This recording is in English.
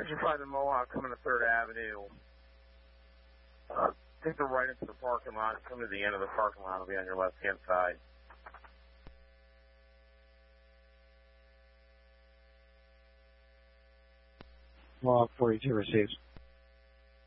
Section 5 in Mohawk coming to 3rd Avenue. Take the right into the parking lot. Come to the end of the parking lot. It'll be on your left-hand side. Mohawk 42 receives.